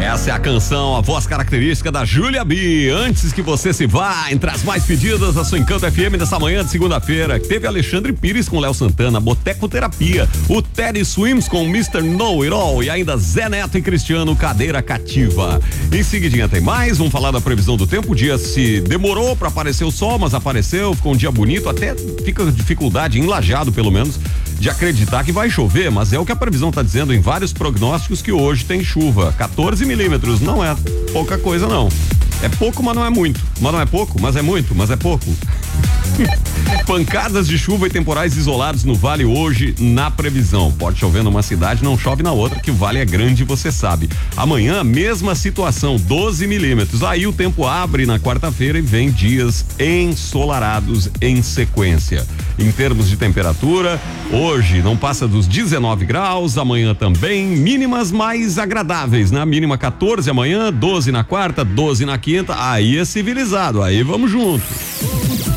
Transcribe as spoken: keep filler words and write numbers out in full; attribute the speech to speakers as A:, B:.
A: Essa é a canção, a voz característica da Júlia B. Antes que você se vá, entre as mais pedidas da sua Encanto F M dessa manhã de segunda-feira, teve Alexandre Pires com Léo Santana, Botecoterapia, o Teddy Swims com mister Know It All e ainda Zé Neto e Cristiano, Cadeira Cativa. Em seguidinha tem mais, vamos falar da previsão do tempo. O dia se demorou para aparecer o sol, mas apareceu, ficou um dia bonito, até fica dificuldade, enlajado pelo menos, de acreditar que vai chover, mas é o que a previsão está dizendo em vários prognósticos, que hoje tem chuva, quatorze milímetros, não é pouca coisa não. É pouco, mas não é muito. Mas não é pouco, mas é muito, mas é pouco. Pancadas de chuva e temporais isolados no vale hoje na previsão. Pode chover numa cidade, não chove na outra, que o vale é grande, você sabe. Amanhã, mesma situação, doze milímetros. Aí o tempo abre na quarta-feira e vem dias ensolarados em sequência. Em termos de temperatura, hoje não passa dos dezenove graus, amanhã também, mínimas mais agradáveis, né? Mínima quatorze amanhã, doze na quarta, doze na quinta, aí é civilizado, aí vamos junto.